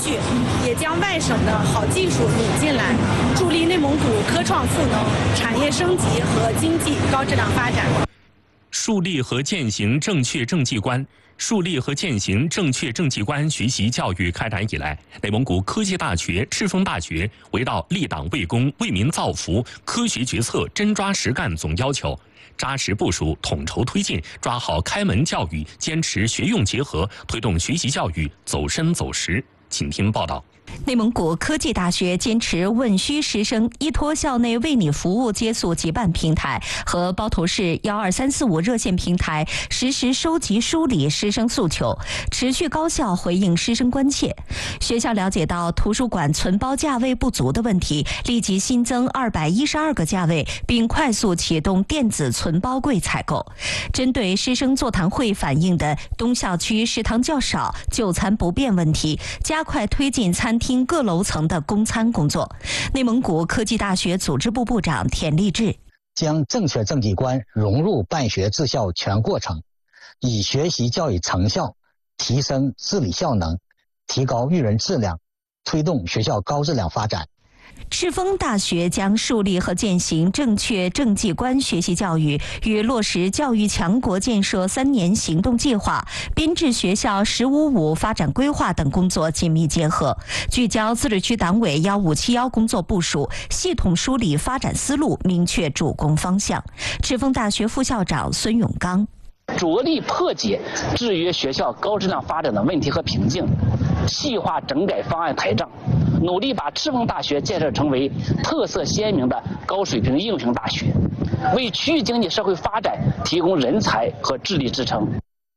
据，也将外省的好技术引进来，助力内蒙古科创赋能、产业升级和经济高质量发展。 树立和践行正确政绩观。树立和践行正确政绩观学习教育开展以来，内蒙古科技大学、赤峰大学围绕立党为公、为民造福、科学决策、真抓实干总要求，扎实部署、统筹推进，抓好开门教育，坚持学用结合，推动学习教育走深走实。请听报道。 内蒙古科技大学坚持问需师生，依托校内为你服务接宿结伴平台和包头市12345热线平台，实时收集梳理师生诉求，持续高效回应师生关切。学校了解到图书馆存包价位不足的问题，立即新增212个价位，并快速启动电子存包柜采购。针对师生座谈会反映的东校区食堂较少、就餐不便问题，加快推进餐厅各楼层的供餐工作。内蒙古科技大学组织部部长田立志将正确政绩观融入办学治校全过程，以学习教育成效提升治理效能，提高育人质量，推动学校高质量发展。 赤峰大学将树立和践行正确政绩观学习教育与落实教育强国建设3年行动计划、编制学校“15-5”发展规划等工作紧密结合，聚焦自治区党委1571工作部署，系统梳理发展思路，明确主攻方向。赤峰大学副校长孙永刚着力破解制约学校高质量发展的问题和瓶颈，细化整改方案台账，努力把赤峰大学建设成为特色鲜明的高水平应用大学，为区域经济社会发展提供人才和智力支撑。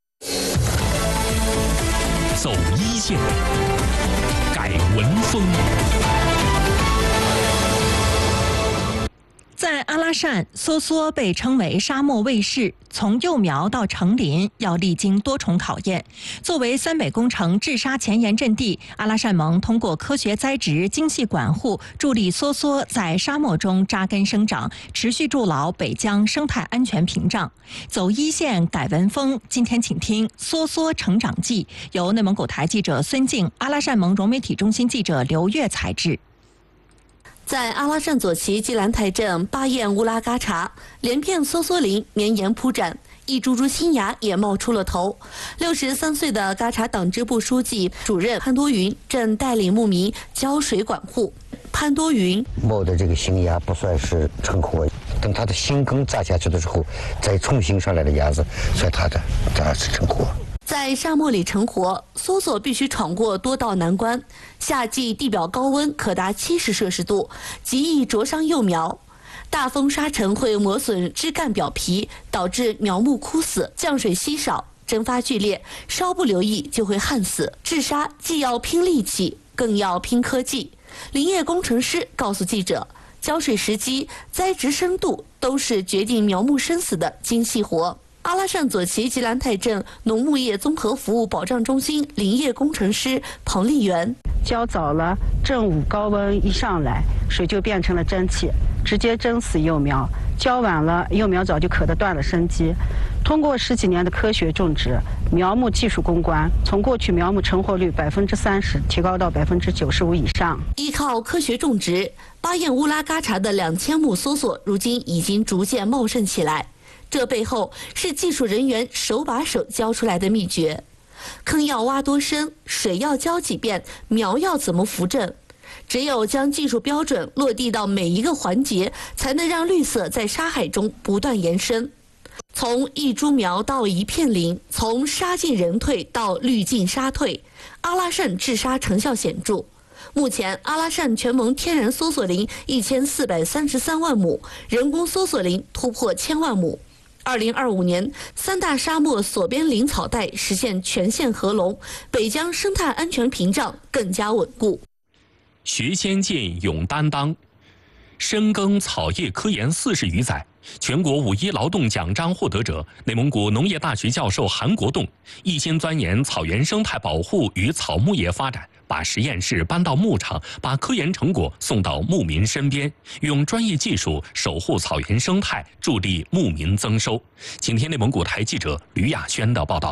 走一线，改文风。 在阿拉善，梭梭被称为沙漠卫士，从幼苗到成林要历经多重考验。作为三北工程治沙前沿阵地，阿拉善盟通过科学栽植、精细管护，助力梭梭在沙漠中扎根生长，持续筑牢北疆生态安全屏障。走一线，改文风。今天请听《梭梭成长记》，由内蒙古台记者孙静、阿拉善盟融媒体中心记者刘月采制。 在阿拉善左旗吉兰泰镇巴彦乌拉嘎查，连片梭梭林绵延铺展，一株株新芽也冒出了头。63岁的嘎查党支部书记、主任潘多云正带领牧民浇水管护。潘多云冒的这个新芽不算是成活，等它的新根扎下去的时候，再重新上来的芽子算它的，这是成活。 在沙漠里成活，梭梭必须闯过多道难关。夏季地表高温可达70摄氏度，极易灼伤幼苗。大风沙尘会磨损枝干表皮，导致苗木枯死。降水稀少，蒸发剧烈，稍不留意就会旱死。治沙既要拼力气，更要拼科技。林业工程师告诉记者，浇水时机、栽植深度都是决定苗木生死的精细活。阿拉善左旗吉兰泰镇农牧业综合服务保障中心林业工程师彭丽媛： 浇早了，正午高温一上来，水就变成了蒸汽，直接蒸死幼苗；浇晚了，幼苗早就渴得断了生机。通过10几年的科学种植，苗木技术攻关，从过去苗木成活率30%提高到95%以上。 依靠科学种植，巴彦乌拉嘎查的2000亩梭梭如今已经逐渐茂盛起来。这背后是技术人员手把手教出来的秘诀：坑要挖多深，水要浇几遍，苗要怎么扶正。只有将技术标准落地到每一个环节，才能让绿色在沙海中不断延伸。从一株苗到一片林，从沙进人退到绿进沙退，阿拉善治沙成效显著。目前，阿拉善全盟天然梭梭林1433万亩，人工梭梭林突破1000万亩。2025年，3大沙漠锁边林草带实现全线合龙，北疆生态安全屏障更加稳固。 学先见，勇担当。深耕草业科研40余载，全国5·1劳动奖章获得者、内蒙古农业大学教授韩国栋一心钻研草原生态保护与草牧业发展，把实验室搬到牧场，把科研成果送到牧民身边，用专业技术守护草原生态，助力牧民增收。请听内蒙古台记者吕亚轩的报道。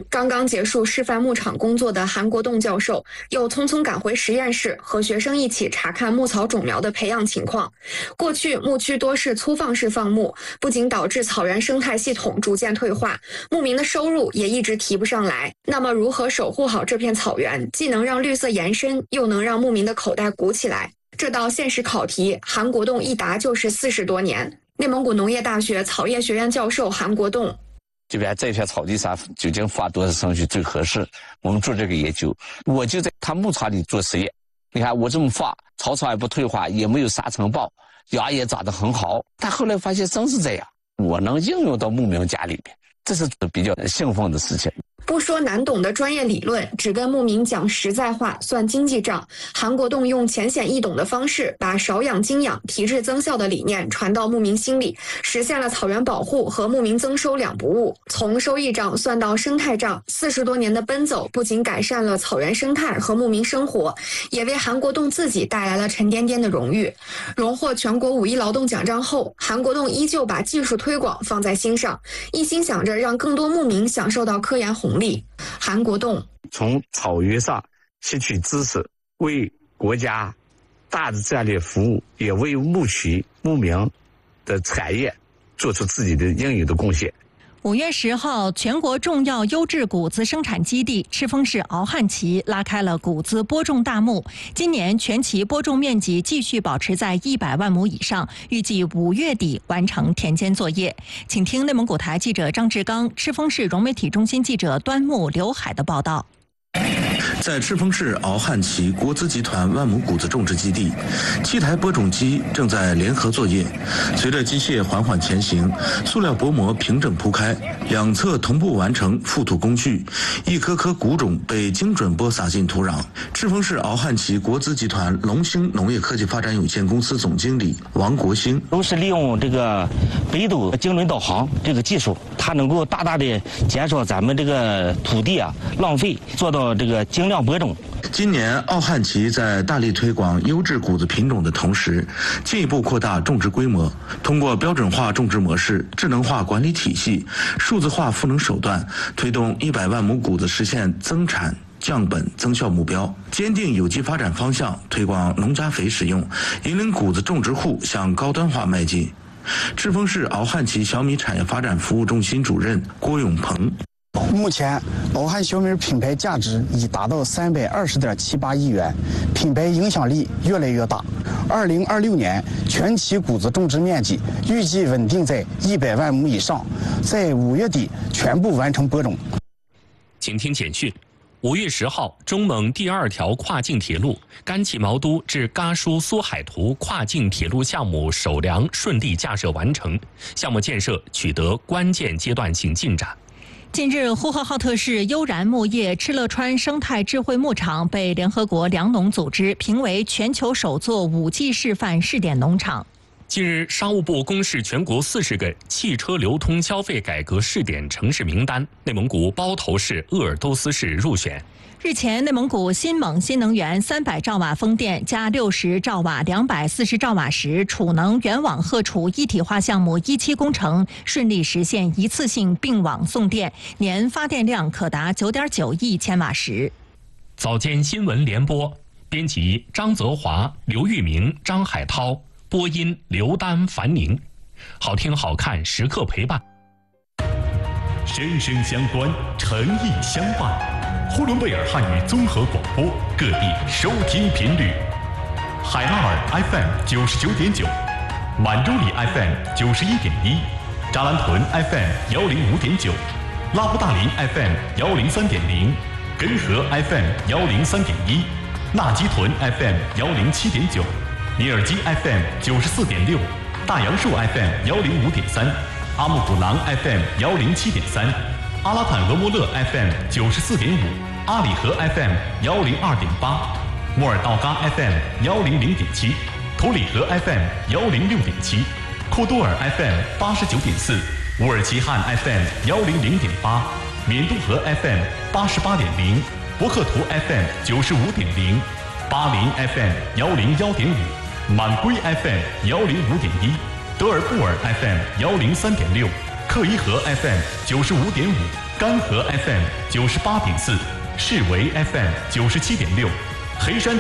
刚刚结束示范牧场工作的韩国栋教授又匆匆赶回实验室，和学生一起查看牧草种苗的培养情况。过去牧区多是粗放式放牧，不仅导致草原生态系统逐渐退化，牧民的收入也一直提不上来。那么如何守护好这片草原，既能让绿色延伸，又能让牧民的口袋鼓起来？这道现实考题，韩国栋一答就是40多年。内蒙古农业大学草业学院教授韩国栋。 这边这片草地上究竟发多少程序最合适？我们做这个研究，我就在他牧场里做实验。你看我这么发，草场也不退化，也没有沙尘暴，芽也长得很好。但后来发现真是这样，我能应用到牧民家里面，这是比较兴奋的事情。 不说难懂的专业理论，只跟牧民讲实在话，算经济账。韩国栋用浅显易懂的方式，把少养精养、提质增效的理念传到牧民心里，实现了草原保护和牧民增收两不误。从收益账算到生态账，40多年的奔走，不仅改善了草原生态和牧民生活，也为韩国栋自己带来了沉甸甸的荣誉。荣获全国5.1劳动奖章后，韩国栋依旧把技术推广放在心上，一心想着让更多牧民享受到科研红利。韩国栋从草原上吸取知识，为国家大的战略服务，也为牧区牧民的产业做出自己的应有的贡献。 5月10号，全国重要优质谷子生产基地赤峰市敖汉旗拉开了谷子播种大幕。今年全旗播种面积继续保持在100万亩以上，预计5月底完成田间作业。请听内蒙古台记者张志刚、赤峰市融媒体中心记者端木、刘海的报道。 在赤峰市敖汉旗国资集团万亩谷子种植基地，7台播种机正在联合作业。随着机械缓缓前行，塑料薄膜平整铺开，两侧同步完成覆土工序，一颗颗谷种被精准播撒进土壤。赤峰市敖汉旗国资集团龙兴农业科技发展有限公司总经理王国兴， 都是利用这个北斗精准导航这个技术，它能够大大的减少咱们这个土地浪费，做到这个精量播种。 今年敖汉旗在大力推广优质谷子品种的同时，进一步扩大种植规模，通过标准化种植模式、智能化管理体系、数字化赋能手段，推动100万亩谷子实现增产降本增效目标，坚定有机发展方向，推广农家肥使用，引领谷子种植户向高端化迈进。赤峰市敖汉旗小米产业发展服务中心主任郭永鹏。 目前，敖汉小米品牌价值已达到320.78亿元，品牌影响力越来越大。2026年全旗谷子种植面积预计稳定在100万亩以上，在5月底全部完成播种。 请听简讯。5月10号，中蒙第2条跨境铁路甘旗毛都至嘎舒苏海图跨境铁路项目首梁顺利架设完成，项目建设取得关键阶段性进展。 近日，呼和浩特市悠然牧业敕勒川生态智慧牧场被联合国粮农组织评为全球首座5G 示范试点农场。 近日，商务部公示全国40个汽车流通消费改革试点城市名单，内蒙古包头市鄂尔多斯市入选。 日前，内蒙古新蒙新能源300兆瓦风电加60兆瓦240兆瓦时储能原网荷储一体化项目1期工程顺利实现一次性并网送电，年发电量可达9.9亿千瓦时。 早间新闻联播，编辑张泽华、刘玉明、张海涛，播音刘丹、樊宁。好听好看，时刻陪伴。 声声相关，诚意相伴。呼伦贝尔汉语综合广播各地收听频率：海拉尔 FM 99.9，满洲里 FM 91.1，扎兰屯 FM 105.9，拉布大林 FM 103.0，根河 FM 103.1，纳吉屯 FM 107.9，尼尔基 FM 94.6，大杨树 FM 105.3，阿木古朗 FM 107.3。阿拉坦俄莫勒 FM 94.5，阿里河 FM 102.8，莫尔道嘎 FM 100.7，图里河 FM 106.7，库多尔 FM 89.4，乌尔齐汉 FM 100.8，缅度河 FM 88.0，博克图 FM 95.0，巴林 FM 101.5，满归 FM 105.1，德尔布尔 FM 103.6。克伊河 FM 95.5， 甘河 FM 98.4，市维 FM 97.6，黑山